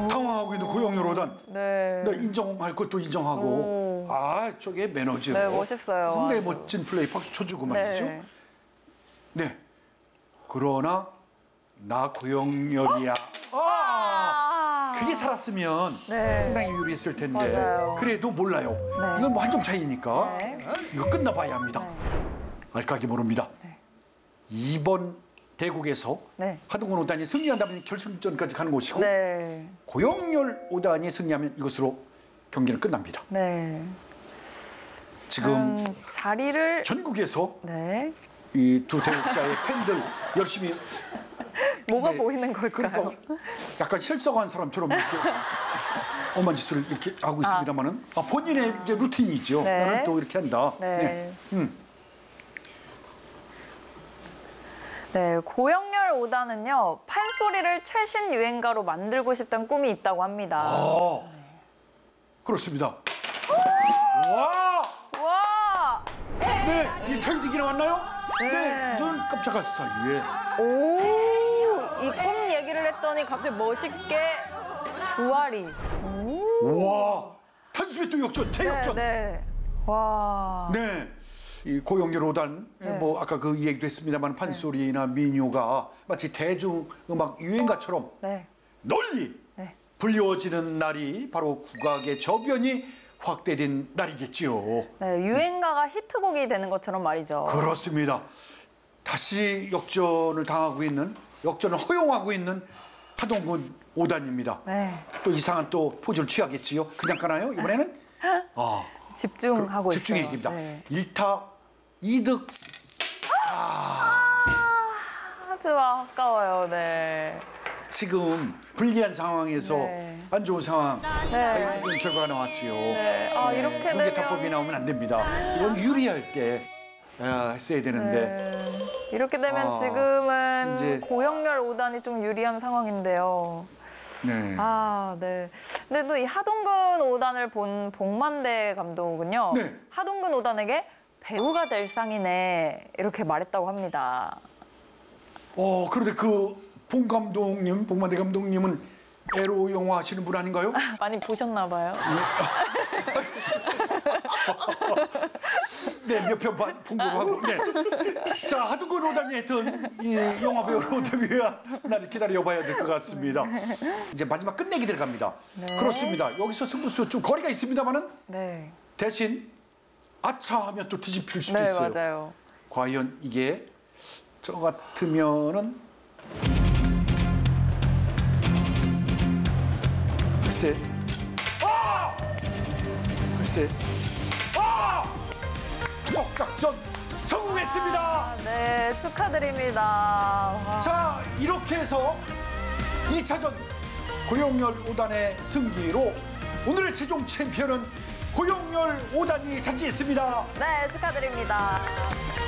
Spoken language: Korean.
당황하고 있는 고영렬 5단. 네. 네, 인정할 것도 인정하고. 아, 저게 매너죠. 네, 멋있어요. 굉장히 아주. 멋진 플레이 박수 쳐주고 말이죠. 네. 네. 그러나 나 고영렬이야. 그게 살았으면 네. 상당히 유리했을 텐데. 맞아요. 그래도 몰라요. 네. 이건 뭐 한 점 차이니까. 네. 이거 끝나봐야 합니다. 알까기 모릅니다. 네. 이번 대국에서 네. 하동근 5단이 승리한다면 결승전까지 가는 곳이고 네. 고영렬 5단이 승리하면 이것으로 경기는 끝납니다. 네. 지금 자리를 전국에서 네. 이 두 대국자의 팬들 열심히 뭐가 네. 보이는 걸까요? 그러니까 약간 실성한 사람처럼 이렇게 엄한 짓을 이렇게 하고 있습니다만은 본인의 이제 루틴이죠. 네. 나는 또 이렇게 한다. 네. 네, 고영렬 5단은요 판소리를 최신 유행가로 만들고 싶다는 꿈이 있다고 합니다. 그렇습니다. 와! 와, 네, 이 타이밍이 나왔나요? 네. 눈 깜짝할 사이에. 오, 이 꿈 얘기를 했더니 갑자기 멋있게 주아리. 와, 단숨에 또 역전, 대역전. 네. 와. 네. 이 고영렬 5단, 뭐 아까 그 얘기도 했습니다만 판소리나 민요가 마치 대중음악 유행가처럼 네. 널리 네. 불려지는 날이 바로 국악의 저변이 확대된 날이겠지요. 네, 유행가가 히트곡이 되는 것처럼 말이죠. 그렇습니다. 다시 역전을 당하고 있는, 역전을 허용하고 있는 하동근 5단입니다. 네. 또 이상한 또 포즈를 취하겠지요. 그냥 가나요? 이번에는? 집중하고 있어요. 집중해야 됩니다. 네. 1타 2득. 아주 아까워요. 네. 지금 불리한 상황에서 네. 안 좋은 상황. 네. 이런 결과가 나왔지요. 네. 이렇게 되면 연계타법이 나오면 안 됩니다. 이건 유리할 때 했어야 되는데. 이렇게 되면 지금은 이제- 고영렬 5단이 좀 유리한 상황인데요. 네. 네. 근데 또 이 하동근 5단을 본 복만대 감독은요. 네. 하동근 5단에게 배우가 될 상이네 이렇게 말했다고 합니다. 그런데 그 봉 감독님, 봉만대 감독님은 에로 영화 하시는 분 아닌가요? 많이 보셨나 봐요. 네, 몇 편 본 거로 하고. 네. 자, 하동근 5단이 했던 이 영화 배우로 데뷔해야 나를 기다려봐야 될 것 같습니다. 이제 마지막 끝내기 들어갑니다. 그렇습니다. 여기서 승부수 좀 거리가 있습니다만은 네. 대신 아차하면 또 뒤집힐 수도 네, 있어요. 맞아요. 과연 이게 저 같으면은 글쎄, 글쎄, 속작전 성공했습니다. 네, 축하드립니다. 와. 자, 이렇게 해서 2차전 고영렬 5단의 승리로 오늘의 최종 챔피언은 고영렬 5단이 차지했습니다. 네, 축하드립니다.